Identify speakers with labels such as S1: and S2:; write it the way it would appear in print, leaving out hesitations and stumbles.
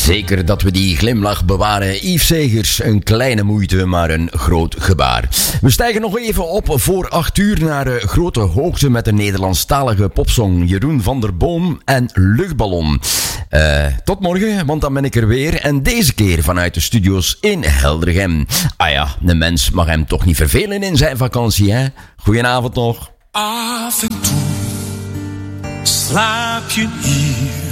S1: Zeker dat we die glimlach bewaren. Yves Segers, een kleine moeite, maar een groot gebaar. We stijgen nog even op voor 8 uur naar grote hoogte met de Nederlandstalige popsong Jeroen van der Boom en Luchtballon. Tot morgen, want dan ben ik er weer. En deze keer vanuit de studio's in Heldergem. Ah ja, de mens mag hem toch niet vervelen in zijn vakantie, hè? Goedenavond nog.
S2: Af en toe slaap je hier